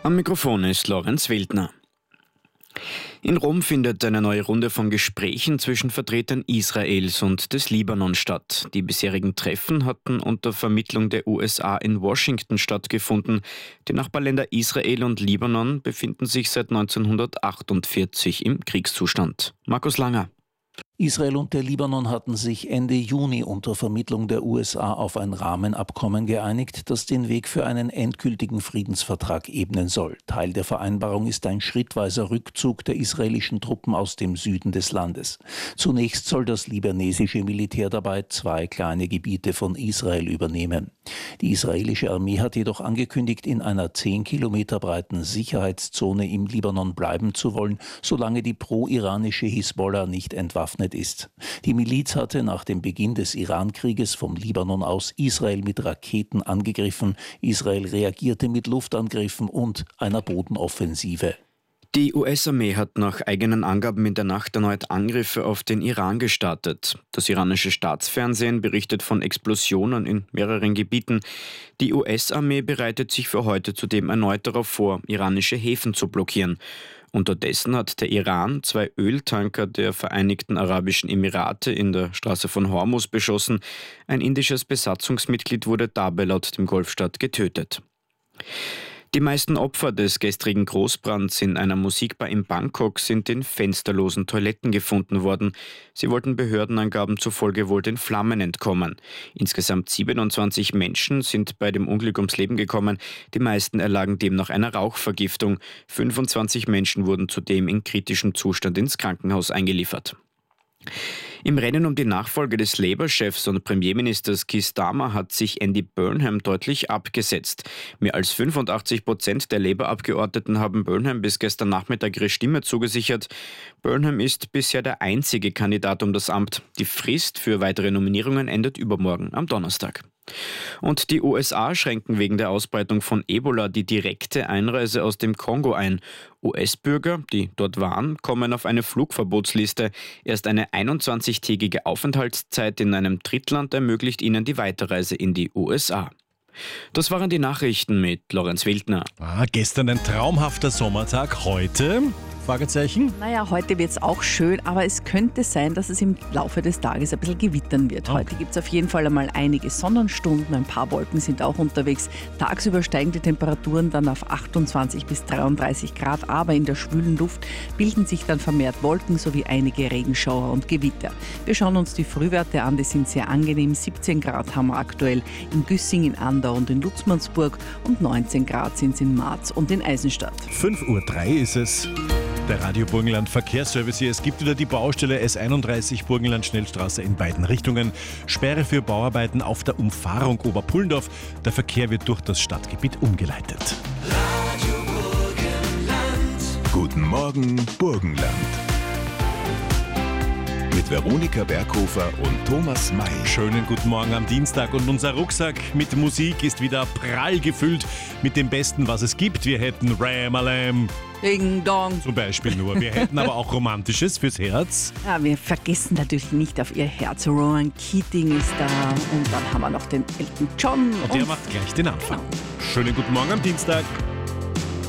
Am Mikrofon ist Lorenz Wildner. In Rom findet eine neue Runde von Gesprächen zwischen Vertretern Israels und des Libanon statt. Die bisherigen Treffen hatten unter Vermittlung der USA in Washington stattgefunden. Die Nachbarländer Israel und Libanon befinden sich seit 1948 im Kriegszustand. Markus Langer. Israel und der Libanon hatten sich Ende Juni unter Vermittlung der USA auf ein Rahmenabkommen geeinigt, das den Weg für einen endgültigen Friedensvertrag ebnen soll. Teil der Vereinbarung ist ein schrittweiser Rückzug der israelischen Truppen aus dem Süden des Landes. Zunächst soll das libanesische Militär dabei 2 kleine Gebiete von Israel übernehmen. Die israelische Armee hat jedoch angekündigt, in einer 10 Kilometer breiten Sicherheitszone im Libanon bleiben zu wollen, solange die pro-iranische Hisbollah nicht entwaffnet ist. Die Miliz hatte nach dem Beginn des Iran-Krieges vom Libanon aus Israel mit Raketen angegriffen. Israel reagierte mit Luftangriffen und einer Bodenoffensive. Die US-Armee hat nach eigenen Angaben in der Nacht erneut Angriffe auf den Iran gestartet. Das iranische Staatsfernsehen berichtet von Explosionen in mehreren Gebieten. Die US-Armee bereitet sich für heute zudem erneut darauf vor, iranische Häfen zu blockieren. Unterdessen hat der Iran 2 Öltanker der Vereinigten Arabischen Emirate in der Straße von Hormuz beschossen. Ein indisches Besatzungsmitglied wurde dabei laut dem Golfstaat getötet. Die meisten Opfer des gestrigen Großbrands in einer Musikbar in Bangkok sind in fensterlosen Toiletten gefunden worden. Sie wollten Behördenangaben zufolge wohl den Flammen entkommen. Insgesamt 27 Menschen sind bei dem Unglück ums Leben gekommen. Die meisten erlagen demnach einer Rauchvergiftung. 25 Menschen wurden zudem in kritischem Zustand ins Krankenhaus eingeliefert. Im Rennen um die Nachfolge des Labour-Chefs und Premierministers Keir Starmer hat sich Andy Burnham deutlich abgesetzt. Mehr als 85% der Labour-Abgeordneten haben Burnham bis gestern Nachmittag ihre Stimme zugesichert. Burnham ist bisher der einzige Kandidat um das Amt. Die Frist für weitere Nominierungen endet übermorgen am Donnerstag. Und die USA schränken wegen der Ausbreitung von Ebola die direkte Einreise aus dem Kongo ein. US-Bürger, die dort waren, kommen auf eine Flugverbotsliste. Erst eine 21-tägige Aufenthaltszeit in einem Drittland ermöglicht ihnen die Weiterreise in die USA. Das waren die Nachrichten mit Lorenz Wildner. Gestern ein traumhafter Sommertag, heute? Fragezeichen? Naja, heute wird es auch schön, aber es könnte sein, dass es im Laufe des Tages ein bisschen gewittern wird. Heute gibt es auf jeden Fall einmal einige Sonnenstunden, ein paar Wolken sind auch unterwegs. Tagsüber steigen die Temperaturen dann auf 28 bis 33 Grad, aber in der schwülen Luft bilden sich dann vermehrt Wolken sowie einige Regenschauer und Gewitter. Wir schauen uns die Frühwerte an, die sind sehr angenehm. 17 Grad haben wir aktuell in Güssing, in Andau und in Lutzmannsburg und 19 Grad sind es in Marz und in Eisenstadt. 5:03 Uhr ist es. Der Radio Burgenland Verkehrsservice hier. Es gibt wieder die Baustelle S31 Burgenland Schnellstraße in beiden Richtungen. Sperre für Bauarbeiten auf der Umfahrung Oberpullendorf. Der Verkehr wird durch das Stadtgebiet umgeleitet. Radio Burgenland. Guten Morgen, Burgenland. Mit Veronika Berghofer und Thomas May. Schönen guten Morgen am Dienstag und unser Rucksack mit Musik ist wieder prall gefüllt mit dem Besten, was es gibt. Wir hätten Ram-a-Lam Ding Dong zum Beispiel nur. Wir hätten aber auch Romantisches fürs Herz. Ja, wir vergessen natürlich nicht auf ihr Herz. Rowan Keating ist da und dann haben wir noch den Elton John. Und der macht gleich den Anfang. Genau. Schönen guten Morgen am Dienstag.